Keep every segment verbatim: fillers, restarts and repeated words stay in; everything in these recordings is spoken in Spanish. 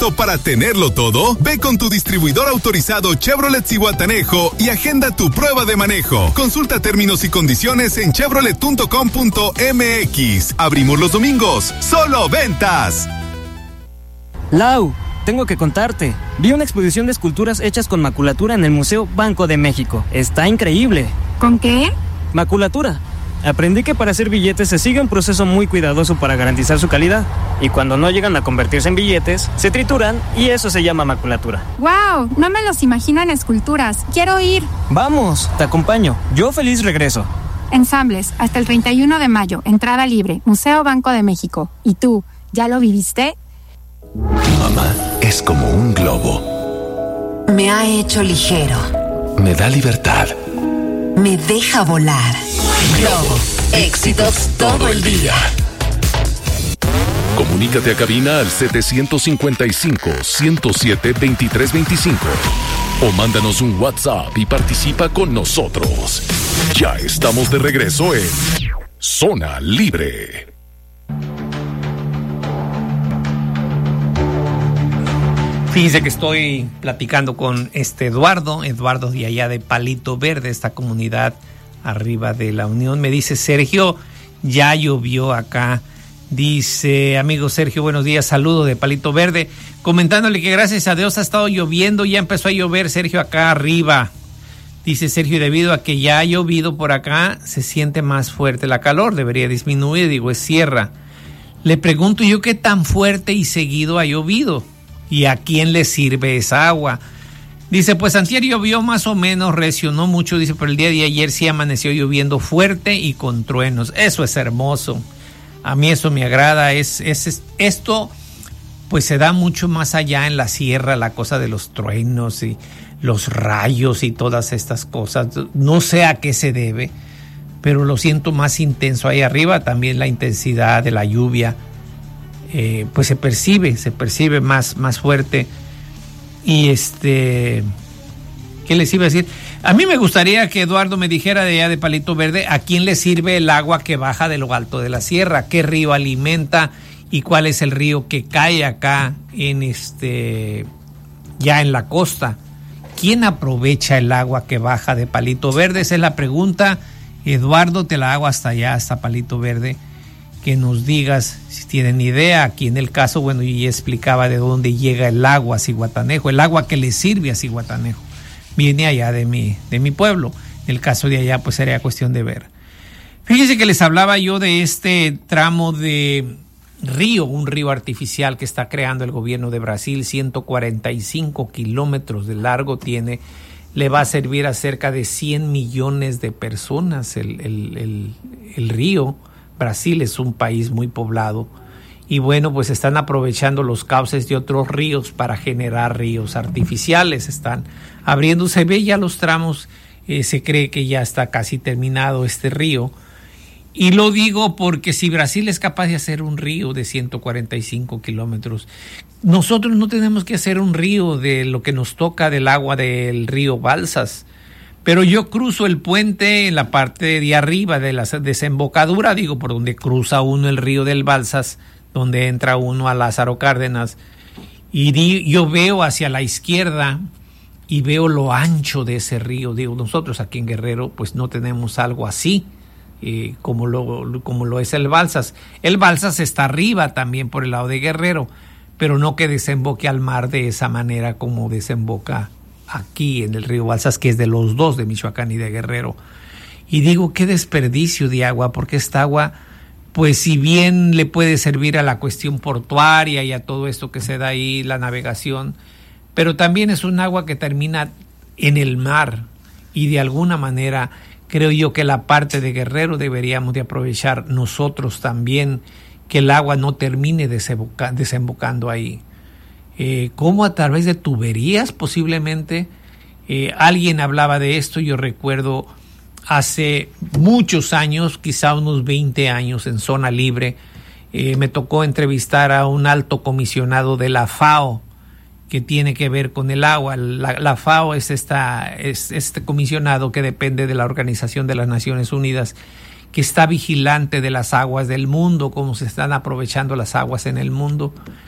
¿Listo para tenerlo todo? Ve con tu distribuidor autorizado Chevrolet Zihuatanejo y agenda tu prueba de manejo. Consulta términos y condiciones en chevrolet punto com punto m x. Abrimos los domingos. ¡Solo ventas! Lau, tengo que contarte. Vi una exposición de esculturas hechas con maculatura en el Museo Banco de México. Está increíble. ¿Con qué? Maculatura. Aprendí que para hacer billetes se sigue un proceso muy cuidadoso para garantizar su calidad. Y cuando no llegan a convertirse en billetes, se trituran y eso se llama maculatura. ¡Wow! No me los imagino en esculturas. ¡Quiero ir! Vamos, te acompaño. Yo feliz regreso. Ensambles, hasta el treinta y uno de mayo. Entrada libre. Museo Banco de México. ¿Y tú, ya lo viviste? Mamá es como un globo. Me ha hecho ligero. Me da libertad. Me deja volar. Globo, éxitos todo el día. Comunícate a cabina al setecientos cincuenta y cinco, ciento siete, veintitrés veinticinco o mándanos un WhatsApp y participa con nosotros. Ya estamos de regreso en Zona Libre. Fíjense que estoy platicando con este Eduardo, Eduardo de allá de Palito Verde, esta comunidad arriba de la Unión. Me dice Sergio, ya llovió acá. Dice, amigo Sergio, buenos días, saludo de Palito Verde. Comentándole que gracias a Dios ha estado lloviendo, ya empezó a llover, Sergio, acá arriba. Dice Sergio, debido a que ya ha llovido por acá, se siente más fuerte la calor, debería disminuir, digo, es sierra. Le pregunto yo qué tan fuerte y seguido ha llovido. ¿Y a quién le sirve esa agua? Dice, pues antier llovió más o menos, recio, no mucho, dice, pero el día de ayer sí amaneció lloviendo fuerte y con truenos. Eso es hermoso. A mí eso me agrada. Es, es, es esto, pues se da mucho más allá en la sierra, la cosa de los truenos y los rayos y todas estas cosas. No sé a qué se debe, pero lo siento más intenso ahí arriba. También la intensidad de la lluvia. Eh, pues se percibe, se percibe más, más fuerte. Y este, ¿qué les iba a decir? A mí me gustaría que Eduardo me dijera de allá de Palito Verde, ¿a quién le sirve el agua que baja de lo alto de la sierra? ¿Qué río alimenta? ¿Y cuál es el río que cae acá en este, ya en la costa? ¿Quién aprovecha el agua que baja de Palito Verde? Esa es la pregunta. Eduardo, te la hago hasta allá, hasta Palito Verde. Que nos digas si tienen idea. Aquí en el caso, bueno, yo ya explicaba de dónde llega el agua a Zihuatanejo, el agua que le sirve a Zihuatanejo viene allá de mi, de mi pueblo. En el caso de allá, pues sería cuestión de ver. Fíjense que les hablaba yo de este tramo de río, un río artificial que está creando el gobierno de Brasil, ciento cuarenta y cinco kilómetros de largo tiene, le va a servir a cerca de cien millones de personas el, el, el, el río. Brasil es un país muy poblado y bueno, pues están aprovechando los cauces de otros ríos para generar ríos artificiales, están abriendo, se ve ya los tramos, eh, se cree que ya está casi terminado este río. Y lo digo porque si Brasil es capaz de hacer un río de ciento cuarenta y cinco kilómetros, nosotros no tenemos que hacer un río de lo que nos toca del agua del río Balsas. Pero yo cruzo el puente en la parte de arriba de la desembocadura, digo, por donde cruza uno el río del Balsas, donde entra uno a Lázaro Cárdenas, y di, yo veo hacia la izquierda y veo lo ancho de ese río. Digo, nosotros aquí en Guerrero pues no tenemos algo así, eh, como, lo, como lo es el Balsas. El Balsas está arriba también por el lado de Guerrero, pero no que desemboque al mar de esa manera como desemboca aquí en el río Balsas, que es de los dos, de Michoacán y de Guerrero. Y digo, qué desperdicio de agua, porque esta agua, pues si bien le puede servir a la cuestión portuaria y a todo esto que se da ahí, la navegación, pero también es un agua que termina en el mar, y de alguna manera creo yo que la parte de Guerrero deberíamos de aprovechar nosotros también, que el agua no termine desemboca- desembocando ahí. Eh, ¿Cómo a través de tuberías posiblemente? Eh, alguien hablaba de esto, yo recuerdo hace muchos años, quizá unos veinte años en Zona Libre, eh, me tocó entrevistar a un alto comisionado de la FAO que tiene que ver con el agua. La, la FAO es, esta, es este comisionado que depende de la Organización de las Naciones Unidas, que está vigilante de las aguas del mundo, cómo se están aprovechando las aguas en el mundo.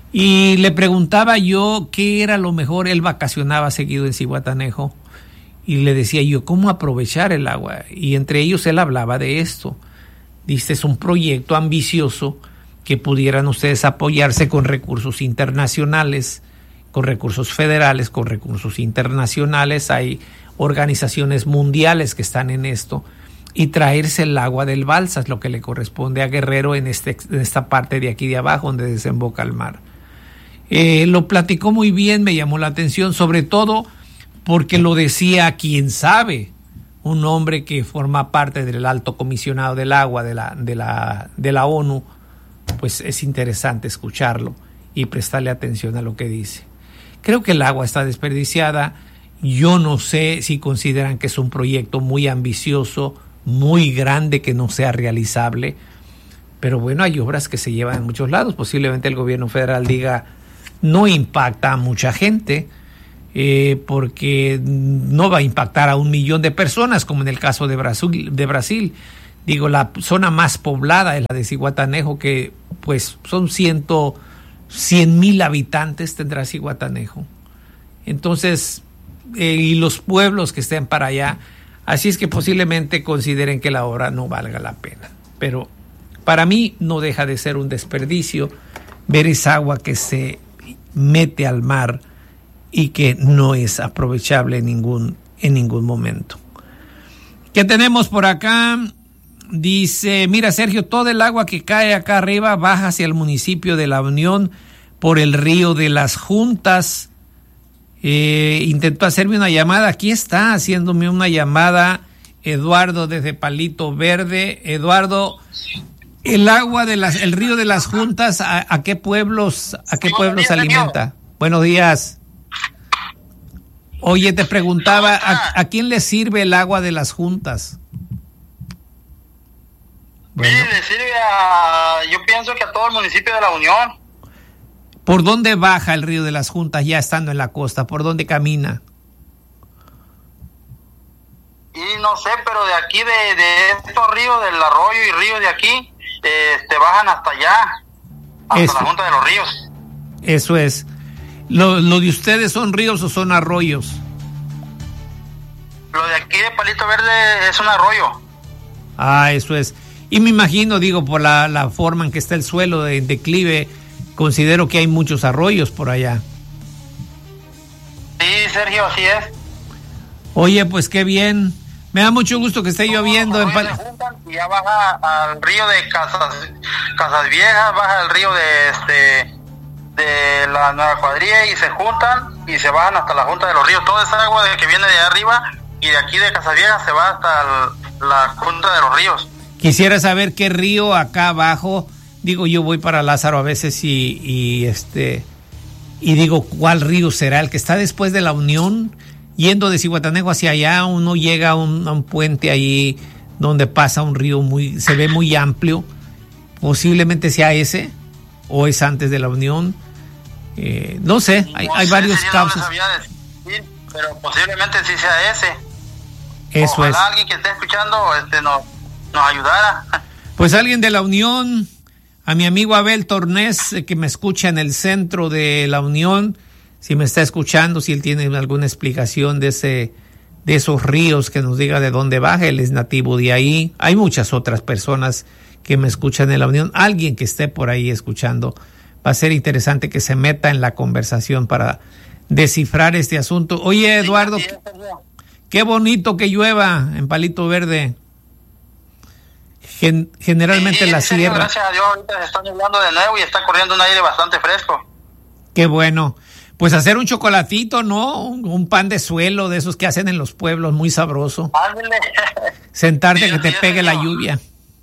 Y le preguntaba yo qué era lo mejor. Él vacacionaba seguido en Zihuatanejo y le decía yo cómo aprovechar el agua. Y entre ellos él hablaba de esto. Dice, es un proyecto ambicioso que pudieran ustedes apoyarse con recursos internacionales, con recursos federales, con recursos internacionales. Hay organizaciones mundiales que están en esto, y traerse el agua del Balsas, lo que le corresponde a Guerrero en, este, en esta parte de aquí de abajo donde desemboca el mar. Eh, lo platicó muy bien, me llamó la atención, sobre todo porque lo decía quien sabe, un hombre que forma parte del alto comisionado del agua de la, de la, de la ONU. Pues es interesante escucharlo y prestarle atención a lo que dice. Creo que el agua está desperdiciada. Yo no sé si consideran que es un proyecto muy ambicioso, muy grande, que no sea realizable, pero bueno, hay obras que se llevan en muchos lados. Posiblemente el gobierno federal diga, no impacta a mucha gente, eh, porque no va a impactar a un millón de personas, como en el caso de Brasil, de Brasil. Digo, la zona más poblada es la de Zihuatanejo, que pues son ciento, cien mil habitantes tendrá Zihuatanejo. Entonces, eh, y los pueblos que estén para allá, así es que posiblemente consideren que la obra no valga la pena. Pero para mí no deja de ser un desperdicio ver esa agua que se mete al mar y que no es aprovechable en ningún, en ningún momento. ¿Qué tenemos por acá? Dice, mira Sergio, todo el agua que cae acá arriba baja hacia el municipio de La Unión por el río de las Juntas. Eh, intentó hacerme una llamada, aquí está haciéndome una llamada Eduardo desde Palito Verde. Eduardo, el agua de las, el río de las Juntas, ¿a, a qué pueblos, a qué pueblos se alimenta? Buenos días. Oye, te preguntaba, ¿a, a quién le sirve el agua de las Juntas? Bueno. Sí, le sirve a, yo pienso que a todo el municipio de La Unión. ¿Por dónde baja el río de las Juntas ya estando en la costa? ¿Por dónde camina? Y no sé, pero de aquí, de, de estos ríos, del arroyo y ríos de aquí, este, bajan hasta allá, hasta Eso. la Junta de los Ríos. Eso es. ¿Lo, ¿Lo de ustedes son ríos o son arroyos? Lo de aquí de Palito Verde es un arroyo. Ah, eso es. Y me imagino, digo, por la, la forma en que está el suelo de declive, considero que hay muchos arroyos por allá. Sí, Sergio, así es. Oye, pues qué bien. Me da mucho gusto que esté no, lloviendo. En Pal- y ya baja al río de Casas, Casas Viejas, baja al río de este de la Nueva Cuadrilla y se juntan y se bajan hasta la Junta de los Ríos. Toda esa agua de que viene de arriba y de aquí de Casas Viejas se va hasta el, la Junta de los Ríos. Quisiera saber qué río acá abajo. Digo, yo voy para Lázaro a veces y, y este y digo, ¿cuál río será? El que está después de La Unión, yendo de Zihuatanejo hacia allá, uno llega a un, a un puente ahí donde pasa un río muy, se ve muy amplio. Posiblemente sea ese, o es antes de La Unión. Eh, no sé, hay, no hay sé, varios causas. No sabía decir, pero posiblemente sí sea ese. Eso Ojalá es. Alguien que esté escuchando este, nos, nos ayudara. Pues alguien de La Unión, a mi amigo Abel Tornés, que me escucha en el centro de La Unión, si me está escuchando, si él tiene alguna explicación de ese, de esos ríos, que nos diga de dónde baja. Él es nativo de ahí. Hay muchas otras personas que me escuchan en La Unión. Alguien que esté por ahí escuchando, va a ser interesante que se meta en la conversación para descifrar este asunto. Oye, Eduardo, sí, qué bonito que llueva en Palito Verde. Gen- generalmente sí, la serio, sierra. Gracias a Dios, ahorita se está nublando de nuevo y está corriendo un aire bastante fresco. Qué bueno. Pues hacer un chocolatito, ¿no? Un, un pan de suelo de esos que hacen en los pueblos, muy sabroso. Ándale. Sentarte sí, que te sí, pegue sí, la no. lluvia.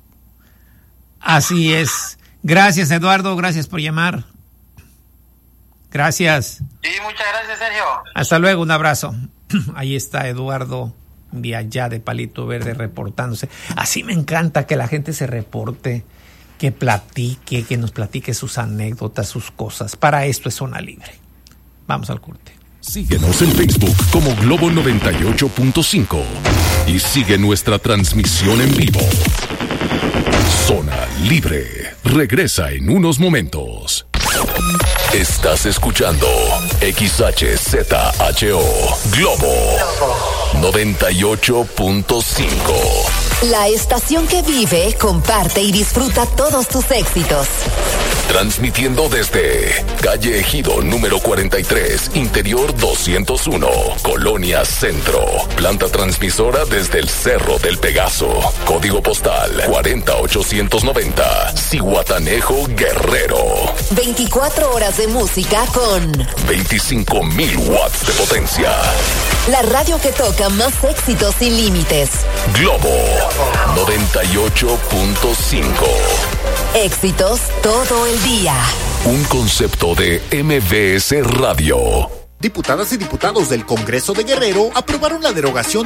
Así es. Gracias, Eduardo. Gracias por llamar. Gracias. Sí, muchas gracias, Sergio. Hasta luego. Un abrazo. Ahí está Eduardo de allá de Palito Verde reportándose. Así me encanta que la gente se reporte, que platique, que nos platique sus anécdotas, sus cosas. Para esto es Zona Libre. Vamos al corte. Síguenos en Facebook como Globo noventa y ocho punto cinco y sigue nuestra transmisión en vivo. Zona Libre regresa en unos momentos. Estás escuchando X H Z H O Globo noventa y ocho punto cinco. La estación que vive, comparte y disfruta todos tus éxitos. Transmitiendo desde calle Ejido número cuarenta y tres, interior doscientos uno, Colonia Centro. Planta transmisora desde el Cerro del Pegaso. Código postal cuarenta ochocientos noventa, Zihuatanejo, Guerrero. veinticuatro horas de música con veinticinco mil watts de potencia. La radio que toca más éxitos sin límites. Globo noventa y ocho punto cinco. Éxitos todo el día. Un concepto de M V S Radio. Diputadas y diputados del Congreso de Guerrero aprobaron la derogación